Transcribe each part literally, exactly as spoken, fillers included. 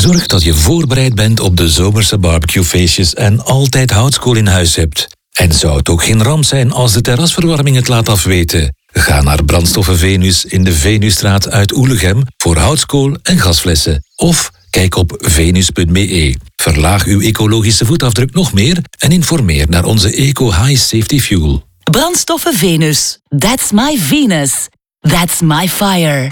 Zorg dat je voorbereid bent op de zomerse barbecuefeestjes en altijd houtskool in huis hebt. En zou het ook geen ramp zijn als de terrasverwarming het laat afweten? Ga naar Brandstoffen Venus in de Venusstraat uit Oelegem voor houtskool en gasflessen. Of kijk op venus punt b e. Verlaag uw ecologische voetafdruk nog meer en informeer naar onze Eco High Safety Fuel. Brandstoffen Venus. That's my Venus. That's my fire.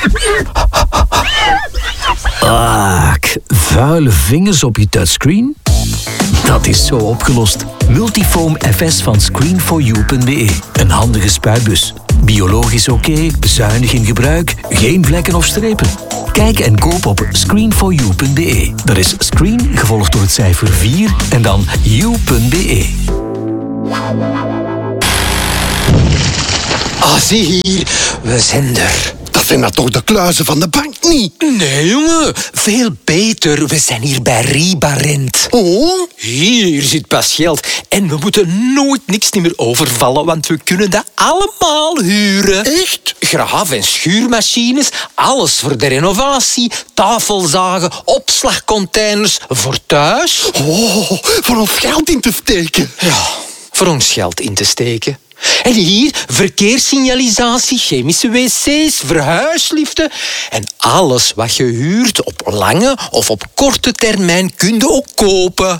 Ah, vuile vingers op je touchscreen? Dat is zo opgelost. Multifoam F S van screen for you punt b e. Een handige spuitbus. Biologisch oké, zuinig in gebruik, geen vlekken of strepen. Kijk en koop op screen for you punt b e. Dat is screen gevolgd door het cijfer vier en dan you punt b e. Ah, zie hier, we zijn er. Dat zijn maar toch de kluizen van de bank niet? Nee, jongen, veel beter. We zijn hier bij Ribarent. Oh? Hier zit pas geld. En we moeten nooit niks meer overvallen, want we kunnen dat allemaal huren. Echt? Graaf- en schuurmachines, alles voor de renovatie, tafelzagen, opslagcontainers voor thuis. Oh, voor ons geld in te steken. Ja, voor ons geld in te steken. En hier verkeerssignalisatie, chemische wc's, verhuisliften. En alles wat je huurt op lange of op korte termijn kun je ook kopen.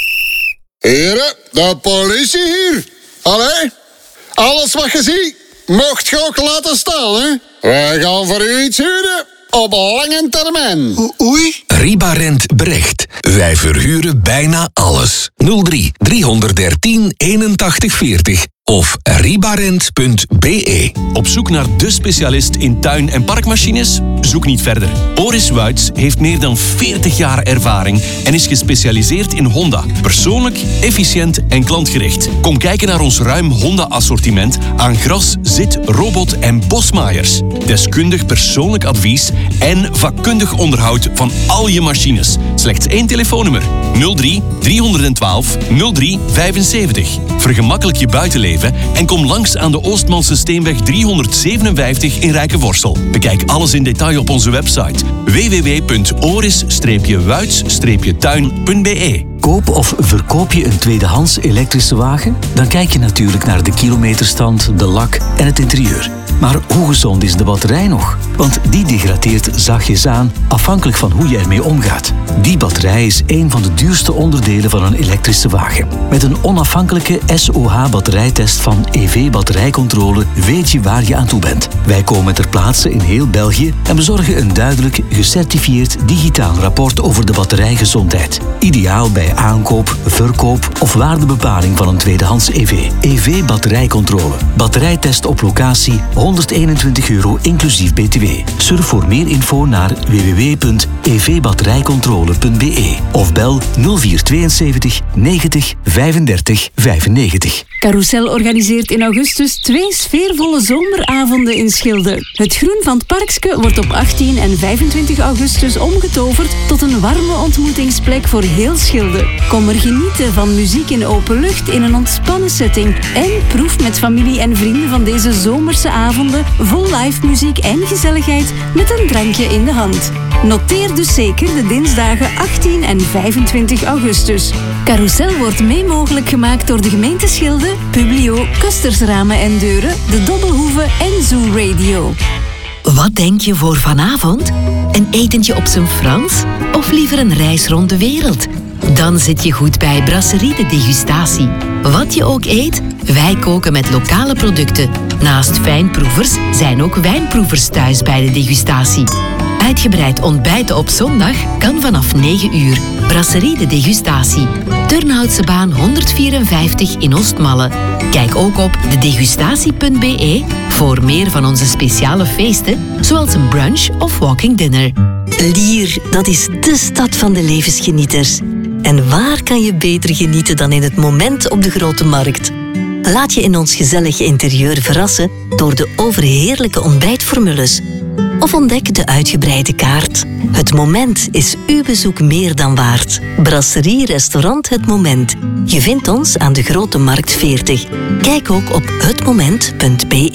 Heren, de politie hier. Allee, alles wat je ziet, mocht je ook laten staan, hè. Wij gaan voor u iets huren op lange termijn. O- oei. Ribarent Brecht. Wij verhuren bijna alles. nul drie driehonderddertien eenentachtig veertig of ribarent punt b e. Op zoek naar de specialist in tuin- en parkmachines? Zoek niet verder. Oris Wuits heeft meer dan veertig jaar ervaring en is gespecialiseerd in Honda. Persoonlijk, efficiënt en klantgericht. Kom kijken naar ons ruim Honda-assortiment aan gras, zit, robot en bosmaaiers. Deskundig persoonlijk advies en vakkundig onderhoud van al je machines. Slechts één telefoonnummer. nul drie driehonderdtwaalf nul drie vijfenzeventig. Vergemakkelijk je buitenleven en kom langs aan de Oostmalse Steenweg driehonderdzevenenvijftig in Rijkenvorsel. Bekijk alles in detail op onze website w w w punt oris wuits tuin punt b e. Koop of verkoop je een tweedehands elektrische wagen? Dan kijk je natuurlijk naar de kilometerstand, de lak en het interieur. Maar hoe gezond is de batterij nog? Want die degradeert zachtjes aan, afhankelijk van hoe je ermee omgaat. Die batterij is een van de duurste onderdelen van een elektrische wagen. Met een onafhankelijke S O H-batterijtest van E V Batterijcontrole weet je waar je aan toe bent. Wij komen ter plaatse in heel België en bezorgen een duidelijk, gecertifieerd digitaal rapport over de batterijgezondheid. Ideaal bij aankoop, verkoop of waardebepaling van een tweedehands E V. E V Batterijcontrole. Batterijtest op locatie, honderdeenentwintig euro inclusief B T W. Surf voor meer info naar w w w punt e v batterijcontrole punt b e of bel nul vier tweeënzeventig negentig vijfendertig vijfennegentig. Carousel organiseert in augustus twee sfeervolle zomeravonden in Schilde. Het groen van het parkske wordt op achttien en vijfentwintig augustus omgetoverd tot een warme ontmoetingsplek voor heel Schilde. Kom er genieten van muziek in open lucht in een ontspannen setting en proef met familie en vrienden van deze zomerse avonden vol live muziek en gezelligheid met een drankje in de hand. Noteer dus zeker de dinsdagen achttien en vijfentwintig augustus. Carousel wordt mee mogelijk gemaakt door de gemeente Schilde, Publio, Kustersramen en Deuren, de Dobbelhoeve en Zoo Radio. Wat denk je voor vanavond? Een etentje op zijn Frans? Of liever een reis rond de wereld? Dan zit je goed bij Brasserie de Degustatie. Wat je ook eet, wij koken met lokale producten. Naast fijnproevers zijn ook wijnproevers thuis bij de degustatie. Uitgebreid ontbijten op zondag kan vanaf negen uur. Brasserie de Degustatie. Turnhoutsebaan honderdvierenvijftig in Oostmalle. Kijk ook op de degustatie punt b e voor meer van onze speciale feesten, zoals een brunch of walking dinner. Lier, dat is de stad van de levensgenieters. En waar kan je beter genieten dan in het moment op de Grote Markt? Laat je in ons gezellige interieur verrassen door de overheerlijke ontbijtformules. Of ontdek de uitgebreide kaart. Het Moment is uw bezoek meer dan waard. Brasserie Restaurant Het Moment. Je vindt ons aan de Grote Markt veertig. Kijk ook op het moment punt b e.